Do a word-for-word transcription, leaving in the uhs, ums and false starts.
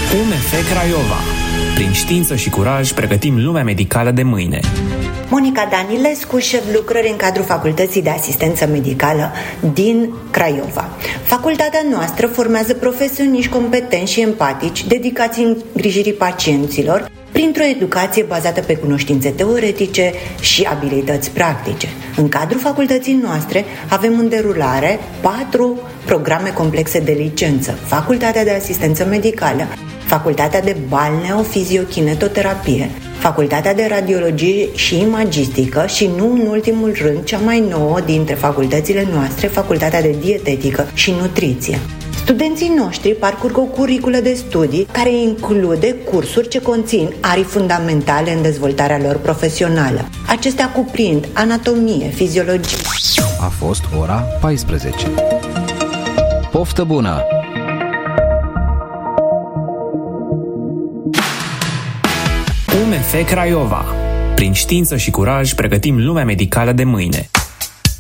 U M F Craiova. Prin știință și curaj pregătim lumea medicală de mâine. Monica Danilescu, șef lucrări în cadrul Facultății de Asistență Medicală din Craiova. Facultatea noastră formează profesioniști competenți și empatici, dedicați îngrijirii pacienților, printr-o educație bazată pe cunoștințe teoretice și abilități practice. În cadrul facultății noastre avem în derulare patru programe complexe de licență: Facultatea de Asistență Medicală, Facultatea de Balneofiziokinetoterapie, Facultatea de Radiologie și Imagistică și, nu în ultimul rând, cea mai nouă dintre facultățile noastre, Facultatea de Dietetică și Nutriție. Studenții noștri parcurg o curiculă de studii care include cursuri ce conțin arii fundamentale în dezvoltarea lor profesională. Acestea cuprind anatomie, fiziologie. A fost ora paisprezece. Poftă bună! U M F Craiova. Prin știință și curaj pregătim lumea medicală de mâine.